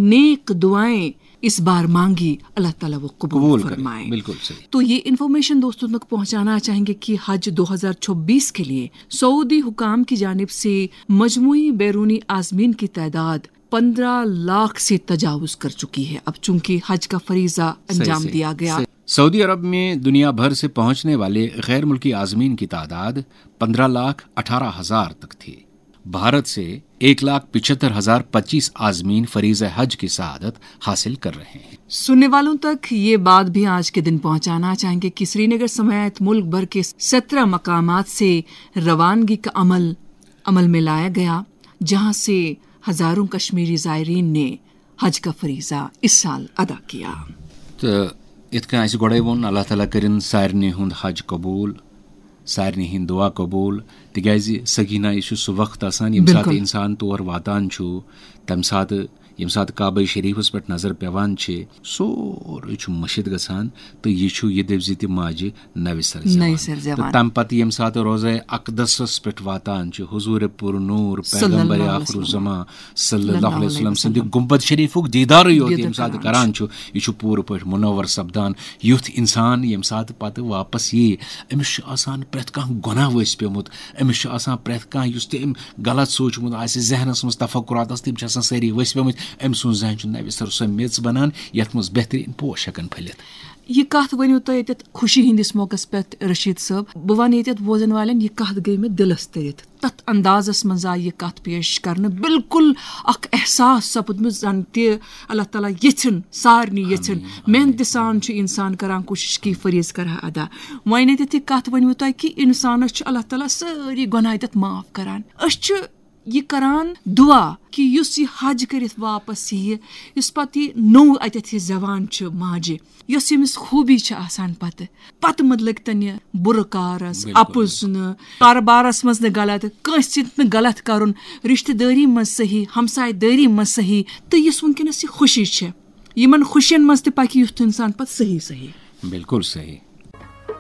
नेक दुआएं इस बार मांगी, अल्लाह ताला वो कबूल फरमाए। बिल्कुल सही। तो ये इन्फॉर्मेशन दोस्तों तक पहुंचाना चाहेंगे कि हज 2024 के लिए सऊदी हुकाम की जानिब से मजमुई बैरूनी आज़मीन की तादाद 15 लाख से तजावुज कर चुकी है। अब चूंकि हज का फरीजा अंजाम दिया गया, सऊदी अरब में दुनिया भर से पहुंचने वाले गैर मुल्की आज़मीन की तादाद 15,18,000 तक थी। भारत से 1,75,025 आज़मीन फरीज़ हज की सआदत हासिल कर रहे हैं। सुनने वालों तक ये बात भी आज के दिन पहुंचाना चाहेंगे कि श्रीनगर समेत मुल्क भर के 17 मकामात से रवानगी का अमल में लाया गया, जहां से हजारों कश्मीरी ज़ायरीन ने हज का फरीजा इस साल अदा किया। तो इतना गोड़े वोन अल्लाह ताला करिन सारनी हुंद हज कबूल, सारनी हिंद दुआ कबूल। तिगाजी सगीना यह सह वक्त आसान यम साथ इंसान तौर वातान छु, तम साथ यम साथ काबा शरीफस पे नजर पेवान छे सोरे छु मशीद गसान। तो यह छु यह दवजी ति माजे नवे सर जवान। तम पत यम साथ रोज़े अक़दस पे वातान छु, हुजूर पुर नूर पैगंबर आखिरुज़्ज़मा सल्लल्लाहु अलैहि वसल्लम संद गुंबद शरीफुक दीदार योत यम साथ करान छु, यह छु पूर पे मुनव्वर सपदान। युथ इंसान यम साथ पत वापस ये अमिस आसान प्रेथ कह गुनाह वस पेमुत, अमिस आसान प्रेथ कह युस ते गलत सोचमुत आसे ज़हनस मज तफक्कुरात तिम छ सारी वस पेमुत। अम सुन जहन नवे सर सो मेज बनान यथ मज बेहतरीन पोश हकन फलित। यह कथ वनो तो ये खुशी हिंदिस मौकस पे रशीद साहब, बह वन ये बोजन वालन, यह कथ गई मे दिलस तरित। तथ अंदाजस मज आय यह कथ पेश करने, बिल्कुल अख एहसास सपदमुत जन ते अल्लाह ताला यिन सारनी यिन मेहनत सान इंसान करान कोशिश की फरीज कर अदा। वन ये कथ वनो तुम कि इंसानस अल्लाह ताला सारी गुनाह माफ करान। यह करान दुआ कि युस यह हज करित वापस यह युस पत यह नौ अतथ यह जवान माजे, युस यमिस खूबी आसान पत मत लगतन यह बुर कारस अपुज न कारोबारस मज न गलत, कंस न गलत करुन, रिश्तेदारी मज सही, हमसायदारी मज सही। तो युस वनकनस यह खुशी यमन खुशियन मज त पकि युथ इंसान पत सही। बिल्कुल सही।